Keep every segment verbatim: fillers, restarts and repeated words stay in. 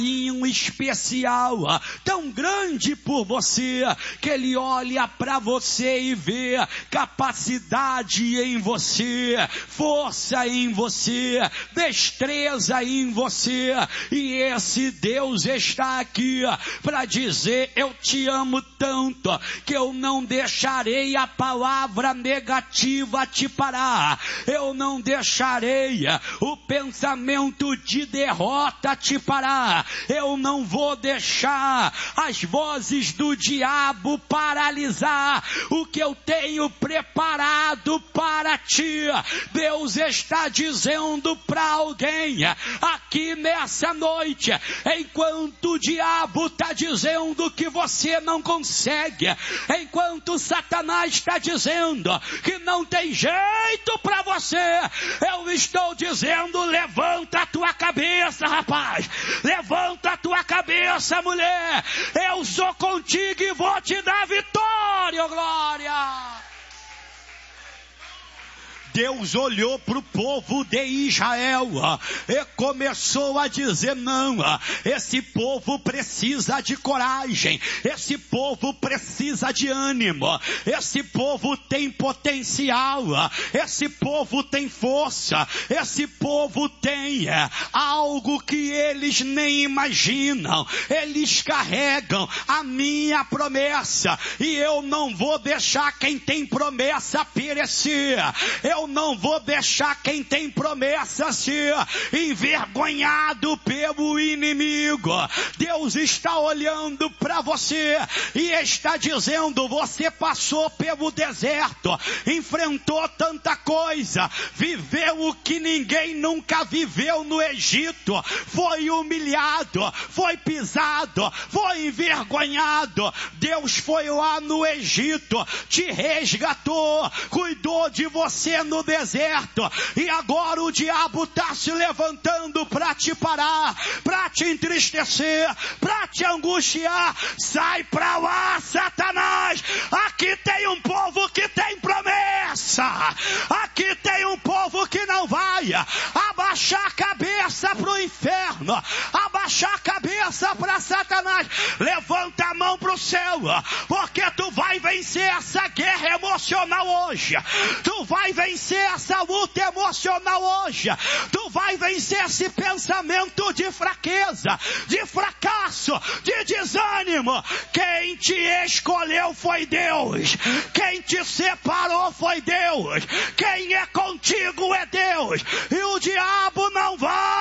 especial, tão grande por você, que ele olha para você e vê capacidade em você, força em você, destreza em você, e esse Deus está aqui para dizer: eu te amo tanto que eu não deixarei a palavra negativa te parar, eu não deixarei o pensamento de derrota te parar, eu não vou deixar as vozes do diabo paralisar o que eu tenho preparado para ti. Deus está dizendo para alguém aqui nessa noite, enquanto o diabo está dizendo que você não consegue, enquanto Satanás está dizendo que não tem jeito para você, eu estou dizendo: levanta a tua cabeça, rapaz, levanta a tua cabeça, mulher, eu sou contigo e vou te dar vitória, glória. Deus olhou para o povo de Israel e começou a dizer: não, esse povo precisa de coragem, esse povo precisa de ânimo, esse povo tem potencial, esse povo tem força, esse povo tem algo que eles nem imaginam, eles carregam a minha promessa, e eu não vou deixar quem tem promessa perecer, eu Eu não vou deixar quem tem promessa ser envergonhado pelo inimigo. Deus está olhando para você e está dizendo: você passou pelo deserto, enfrentou tanta coisa, viveu o que ninguém nunca viveu no Egito, foi humilhado, foi pisado, foi envergonhado. Deus foi lá no Egito, te resgatou, cuidou de você no deserto, e agora o diabo está se levantando para te parar, para te entristecer, para te angustiar. Sai para lá, Satanás. Aqui tem um povo que tem promessa, aqui tem um povo que não vai abaixar a cabeça para o inferno, abaixar a cabeça para Satanás. Levanta a mão para o céu, porque tu vai vencer essa guerra emocional hoje, tu vai vencer essa luta emocional hoje, tu vai vencer esse pensamento de fraqueza, de fracasso, de desânimo. Quem te escolheu foi Deus, quem te separou foi Deus, quem é contigo é Deus, e o diabo não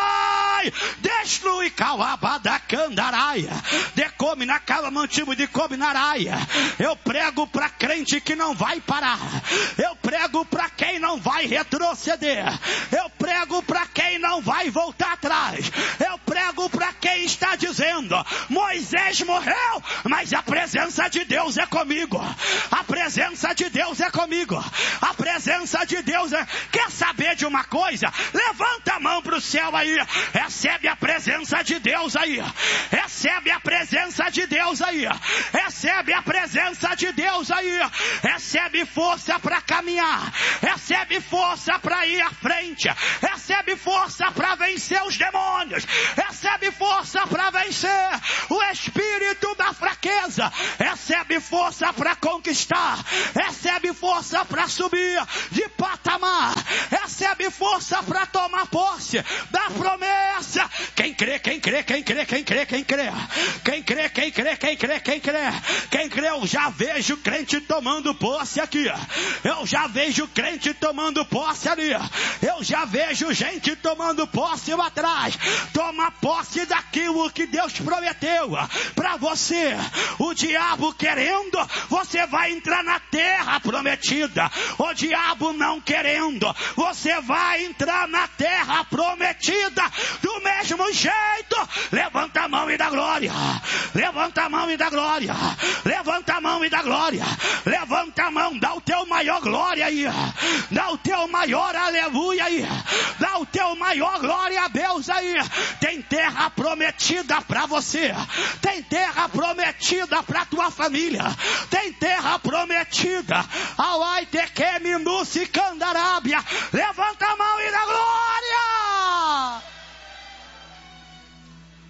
vai destruir. Calabadacandaraia, decome na calamantibo de cominaraia. Eu prego para crente que não vai parar, eu prego para quem não vai retroceder, eu prego para quem não vai voltar atrás, eu prego para quem está dizendo: Moisés morreu, mas a presença de Deus é comigo, a presença de Deus é comigo, a presença de Deus é... Quer saber de uma coisa? Levanta a mão para o céu aí, recebe a presença de Deus aí, recebe a presença de Deus aí, recebe a presença de Deus aí, recebe força para caminhar, recebe força para ir à frente, recebe força para vencer os demônios, recebe força para vencer o espírito da fraqueza, recebe força para conquistar, recebe força para subir de patamar, recebe força para tomar posse da promessa. Quem crê, quem crê, quem crê, quem crê, quem crê, quem crê, quem crê, quem crê, quem crê, quem crê, eu já vejo crente tomando posse aqui, eu já vejo crente tomando posse ali, eu já vejo gente tomando posse lá atrás. Toma posse daquilo que Deus prometeu para você. O diabo querendo, você vai entrar na terra prometida. O diabo não querendo, você vai entrar na terra prometida do mesmo jeito. Levanta a mão e dá glória, levanta a mão e dá glória, levanta a mão e dá glória, levanta a mão, dá o teu maior glória aí, dá o teu maior aleluia aí, dá o teu maior glória a Deus aí. Tem terra prometida para você, tem terra prometida para tua família, tem terra prometida ao Aitequeme Nucicandarábia. Levanta a mão e dá glória.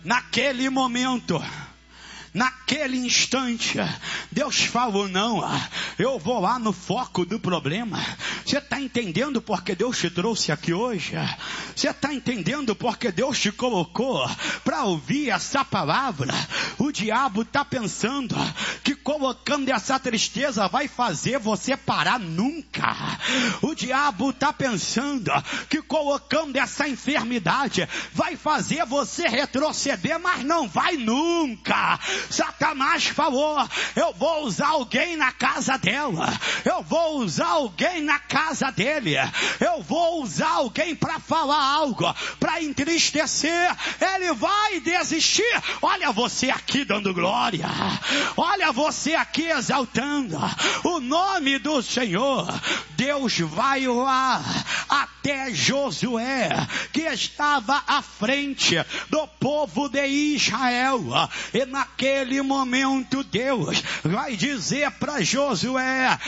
naquele momento, naquele instante, Deus falou: não, eu vou lá no foco do problema. Você está entendendo porque Deus te trouxe aqui hoje? Você está entendendo porque Deus te colocou para ouvir essa palavra? O diabo está pensando que colocando essa tristeza vai fazer você parar nunca. O diabo está pensando que colocando essa enfermidade vai fazer você retroceder, mas não vai nunca. Satanás falou: eu vou usar alguém na casa dela, eu vou usar alguém na casa dele, eu vou usar alguém para falar algo, para entristecer. Ele vai desistir. Olha você aqui dando glória, olha você aqui exaltando o nome do Senhor. Deus vai lá até Josué, que estava à frente do povo de Israel, e naquele momento Deus vai dizer para Josué: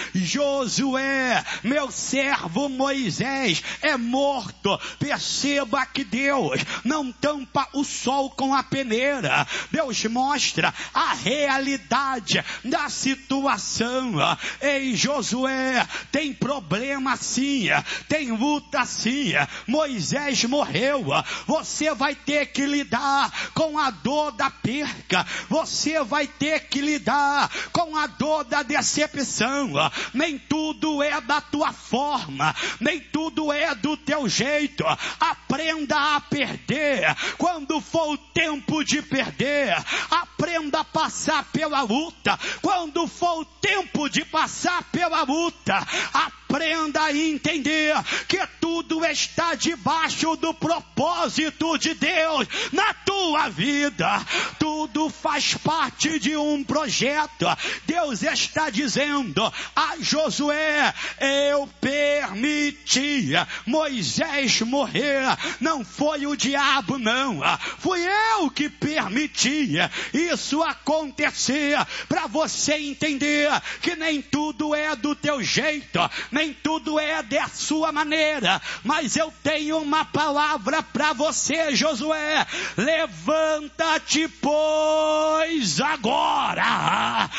Josué, meu servo Moisés é morto. Perceba que Deus não tampa o sol com a peneira. Deus mostra a realidade da situação. Ei, Josué, tem problema sim, tem luta sim. Moisés morreu. Você vai ter que lidar com a dor da perca. Você vai ter que lidar com a dor da decepção. Nem tudo é da tua forma, nem tudo é do teu jeito. Aprenda a perder quando for o tempo de perder. Aprenda a passar pela luta quando for o tempo de passar pela luta. Aprenda a entender que tudo está debaixo do propósito de Deus na tua vida. Tudo faz parte de um projeto. Deus está dizendo a Josué: eu permiti Moisés morrer. Não foi o diabo, não. Fui eu que permiti isso acontecer, para você entender que nem tudo é do teu jeito, nem tudo é da sua maneira. Mas eu tenho uma palavra para você, Josué. Levanta-te, pois, agora.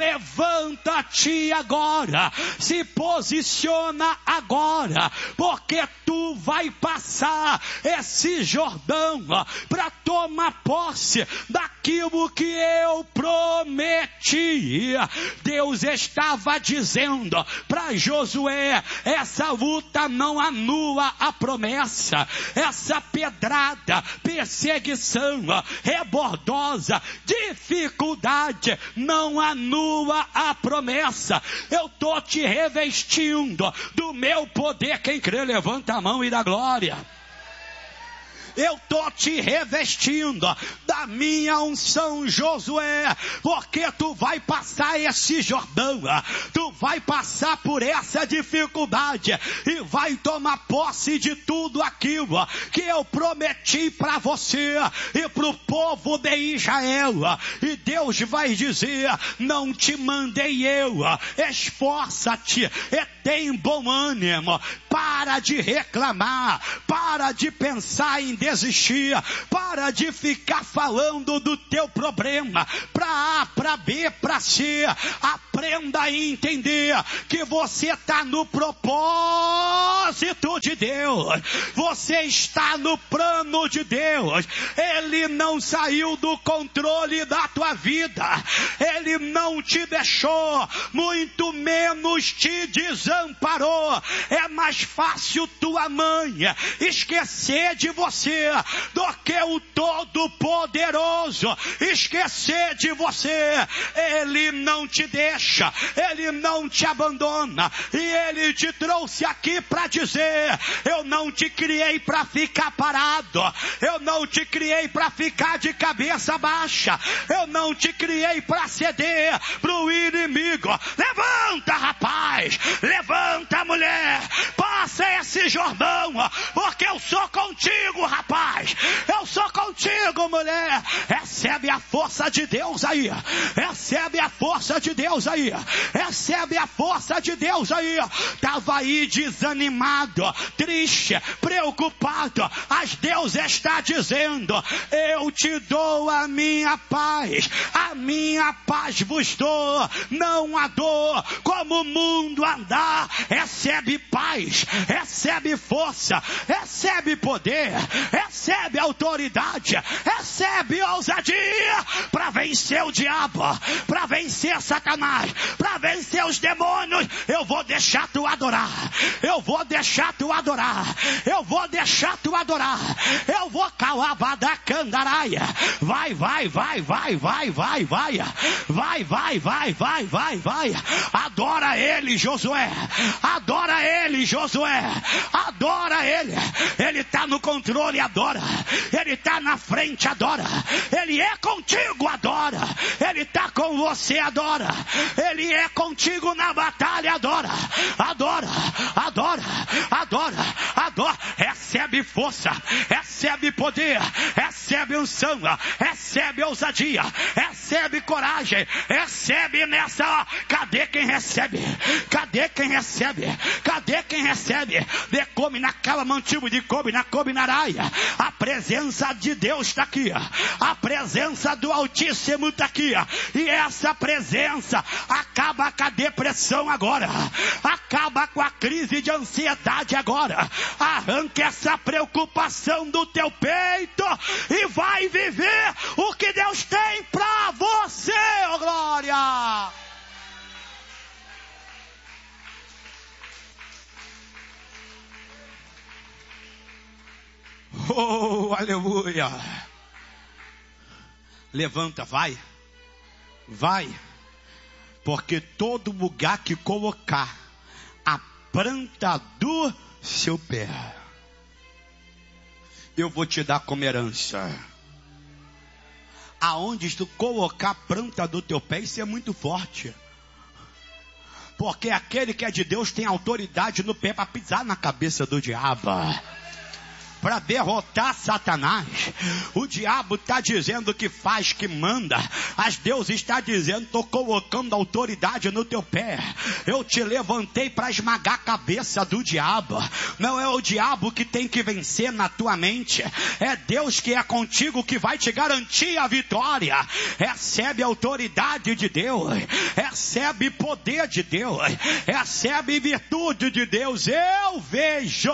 Levanta-te agora. Se posiciona agora, porque tu vai passar esse Jordão para tomar posse daquilo que eu prometi. Deus estava dizendo para Josué: essa luta não anula a promessa. Essa pedrada, perseguição, rebordosa, dificuldade não anula a promessa. Eu estou te revestindo do meu poder. Quem crê, levanta a mão e dá glória. Eu estou te revestindo da minha unção, Josué, porque tu vai passar esse Jordão, tu vai passar por essa dificuldade e vai tomar posse de tudo aquilo que eu prometi para você e para o povo de Israel. E Deus vai dizer: não te mandei eu, esforça-te e tem bom ânimo. Para de reclamar, para de pensar em desistir, para de ficar falando do teu problema, para A, para B, para C. Aprenda a entender que você está no propósito de Deus, você está no plano de Deus. Ele não saiu do controle da tua vida, Ele não te deixou, muito menos te desamparou. É mais fácil tua mãe esquecer de você do que o Todo-Poderoso esquecer de você. Ele não te deixa, Ele não te abandona, e Ele te trouxe aqui para dizer: eu não te criei para ficar parado, eu não te criei para ficar de cabeça baixa, eu não te criei para ceder para o inimigo. Levanta, rapaz, levanta, mulher, para passa esse Jordão, porque eu sou contigo, rapaz. Eu sou contigo, mulher. Recebe a força de Deus aí. Recebe a força de Deus aí. Recebe a força de Deus aí. Estava aí desanimado, triste, preocupado. Mas Deus está dizendo: eu te dou a minha paz. A minha paz vos dou. Não a dou como o mundo andar. Recebe paz. Recebe força. Recebe poder. Recebe autoridade. Recebe ousadia para vencer o diabo, para vencer Satanás, para vencer os demônios. Eu vou deixar tu adorar. Eu vou deixar tu adorar. Eu vou deixar tu adorar. Eu vou calabada candaraia. Vai, vai, vai, vai, vai, vai, vai. Vai, vai, vai, vai, vai, vai. Adora ele, Josué. Adora ele, Josué. Adora ele. Ele está no controle, adora. Ele está na frente, adora. Ele é contigo, adora. Ele está com você, adora. Ele é contigo na batalha, adora. Adora, adora, adora, adora. Recebe força, recebe poder, recebe unção, recebe ousadia, recebe coragem, recebe nessa. Cadê quem recebe? Cadê quem recebe? Cadê quem recebe? De come na cala mantivo, de come na come na araia. A presença de Deus está aqui. A presença do Altíssimo está aqui. E essa presença acaba com a depressão agora. Acaba com a crise de ansiedade agora. Arranca essa preocupação do teu peito e vai viver o que Deus tem para você, oh glória! Oh, aleluia! Levanta, vai. Vai. Porque todo lugar que colocar a planta do seu pé, eu vou te dar como herança. Aonde tu colocar a planta do teu pé, isso é muito forte. Porque aquele que é de Deus tem autoridade no pé para pisar na cabeça do diabo, para derrotar Satanás. O diabo está dizendo que faz, que manda, mas Deus está dizendo: estou colocando autoridade no teu pé. Eu te levantei para esmagar a cabeça do diabo. Não é o diabo que tem que vencer na tua mente, é Deus que é contigo, que vai te garantir a vitória. Recebe a autoridade de Deus, recebe poder de Deus, recebe virtude de Deus. Eu vejo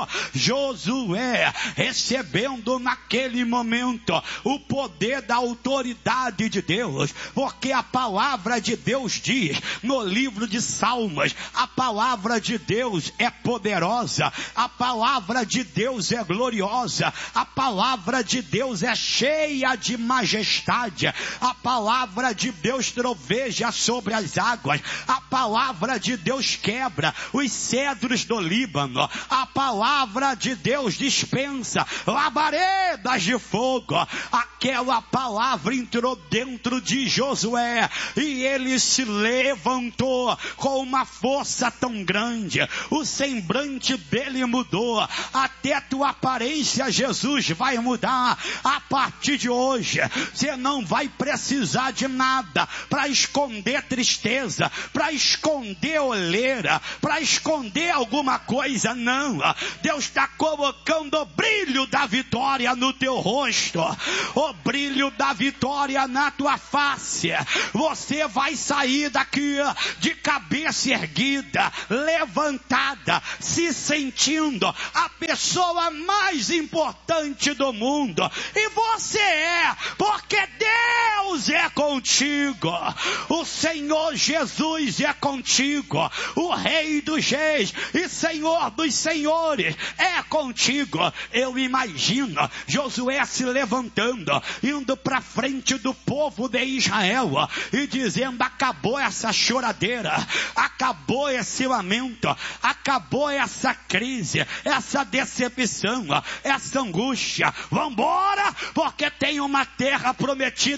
Josué recebendo naquele momento o poder da autoridade de Deus, porque a palavra de Deus diz no livro de Salmos: a palavra de Deus é poderosa, a palavra de Deus é gloriosa, a palavra de Deus é cheia de majestade, a palavra de Deus troveja sobre as águas, a palavra de Deus quebra os cedros do Líbano, a palavra de Deus dispensa labaredas de fogo. Aquela palavra entrou dentro de Josué e ele se levantou com uma força tão grande. O semblante dele mudou. Até tua aparência, Jesus, vai mudar. A partir de hoje, você não vai precisar de nada para esconder tristeza, para esconder olheira, para esconder alguma coisa, não. Deus está colocando o brilho da vitória no teu rosto, o brilho da vitória na tua face. Você vai sair daqui de cabeça erguida, levantada, se sentindo a pessoa mais importante do mundo. E você é, porque Deus é contigo. O Senhor Jesus é contigo. O Rei dos Reis e Senhor dos Senhores é contigo. Eu imagino Josué se levantando, indo para frente do povo de Israel e dizendo: acabou essa choradeira, acabou esse lamento, acabou essa crise, essa decepção, essa angústia. Vambora, porque tem uma terra prometida para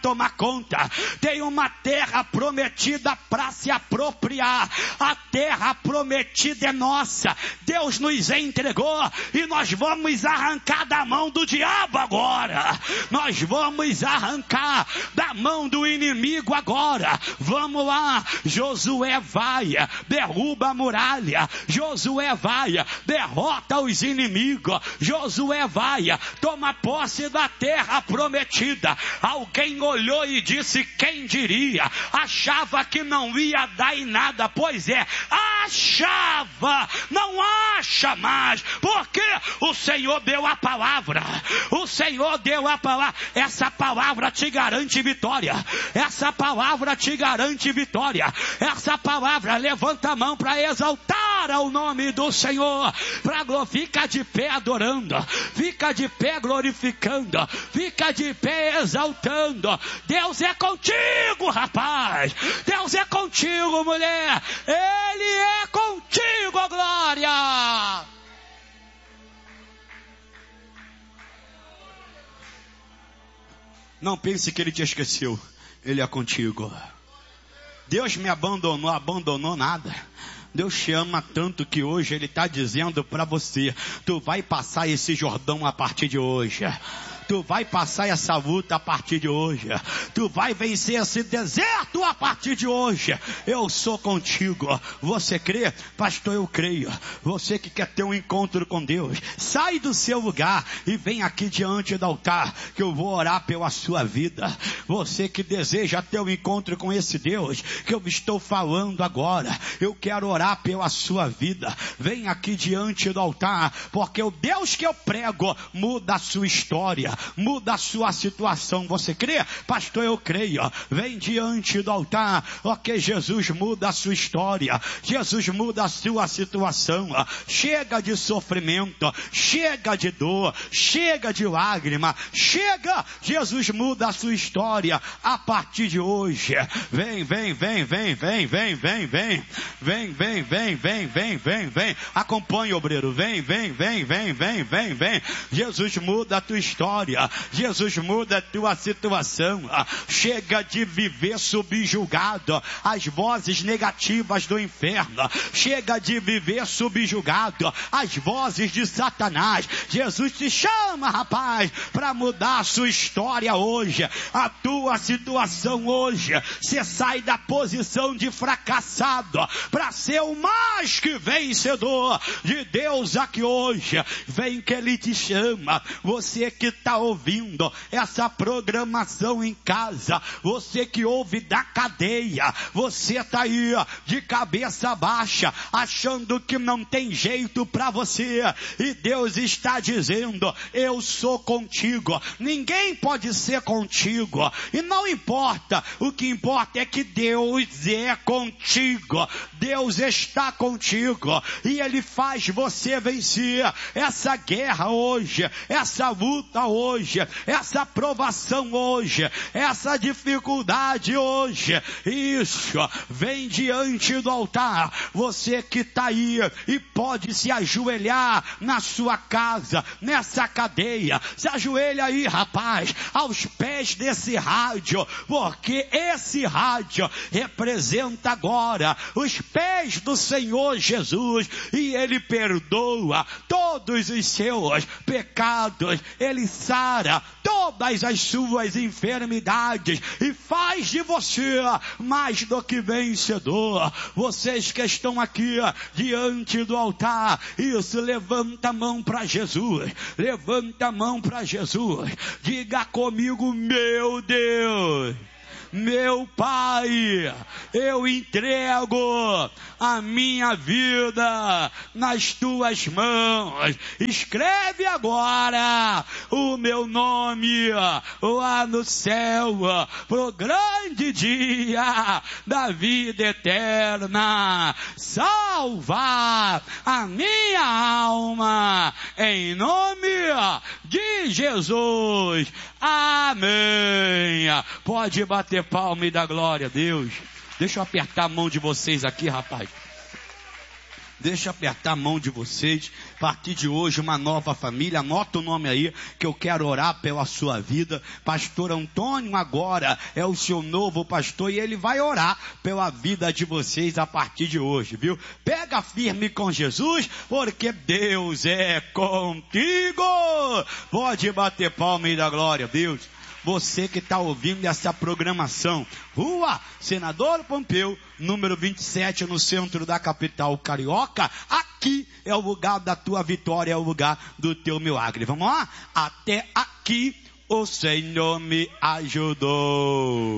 tomar conta. Tem uma terra prometida para se apropriar. A terra prometida é nossa. Deus nos entregou e nós vamos arrancar da mão do diabo agora. Nós vamos arrancar da mão do inimigo agora. Vamos lá. Josué vai, derruba a muralha. Josué vai, derrota os inimigos. Josué vai, toma posse da terra prometida. Alguém olhou e disse: quem diria? Achava que não ia dar em nada. Pois é, achava, não acha mais, porque o Senhor deu a palavra. O Senhor deu a palavra. Essa palavra te garante vitória. Essa palavra te garante vitória. Essa palavra, levanta a mão para exaltar ao nome do Senhor. Pra, fica de pé adorando, fica de pé glorificando, fica de pé exaltando. Deus é contigo, rapaz. Deus é contigo, mulher. Ele é contigo, glória. Não pense que ele te esqueceu. Ele é contigo. Deus me abandonou, abandonou nada. Deus te ama tanto que hoje Ele está dizendo para você: tu vai passar esse Jordão a partir de hoje. Tu vai passar essa luta a partir de hoje. Tu vai vencer esse deserto a partir de hoje. Eu sou contigo. Você crê? Pastor, eu creio. Você que quer ter um encontro com Deus, sai do seu lugar e vem aqui diante do altar, que eu vou orar pela sua vida. Você que deseja ter um encontro com esse Deus que eu estou falando agora, eu quero orar pela sua vida. Vem aqui diante do altar, porque o Deus que eu prego muda a sua história, muda a sua situação. Você crê? Pastor, eu creio. Vem diante do altar, ok? Jesus muda a sua história. Jesus muda a sua situação. Chega de sofrimento, chega de dor, chega de lágrima, chega. Jesus muda a sua história a partir de hoje. Vem, vem, vem, vem, vem, vem, vem, vem, vem, vem, vem, vem, vem, vem, vem. Acompanhe, obreiro. Vem, vem, vem, vem, vem, vem, vem. Jesus muda a tua história. Jesus muda a tua situação. Chega de viver subjugado às vozes negativas do inferno. Chega de viver subjugado às vozes de Satanás. Jesus te chama, rapaz, para mudar a sua história hoje, a tua situação hoje. Você sai da posição de fracassado para ser o mais que vencedor de Deus aqui hoje. Vem que Ele te chama. Você que está ouvindo essa programação em casa, você que ouve da cadeia, você está aí de cabeça baixa, achando que não tem jeito para você, e Deus está dizendo: eu sou contigo. Ninguém pode ser contigo, e não importa, o que importa é que Deus é contigo. Deus está contigo e Ele faz você vencer essa guerra hoje, essa luta hoje, essa provação hoje, essa dificuldade hoje. Isso, vem diante do altar. Você que está aí e pode se ajoelhar na sua casa, nessa cadeia, se ajoelha aí, rapaz, aos pés desse rádio, porque esse rádio representa agora os pés do Senhor Jesus, e Ele perdoa todos os seus pecados, Ele sara todas as suas enfermidades e faz de você mais do que vencedor. Vocês que estão aqui diante do altar, isso, levanta a mão para Jesus, levanta a mão para Jesus, diga comigo: meu Deus, meu Pai, eu entrego a minha vida nas tuas mãos. Escreve agora o meu nome lá no céu, pro grande dia da vida eterna. Salva a minha alma, em nome de Jesus. Amém. Pode bater palma e dar glória a Deus. Deixa eu apertar a mão de vocês aqui, rapaz. Deixa eu apertar a mão de vocês. A partir de hoje, uma nova família. Anota o nome aí, que eu quero orar pela sua vida. Pastor Antônio agora é o seu novo pastor e ele vai orar pela vida de vocês a partir de hoje, viu? Pega firme com Jesus, porque Deus é contigo. Pode bater palma e dar glória a Deus. Você que está ouvindo essa programação, Rua Senador Pompeu, número vinte e sete, no centro da capital carioca, aqui é o lugar da tua vitória, é o lugar do teu milagre. Vamos lá? Até aqui o Senhor me ajudou.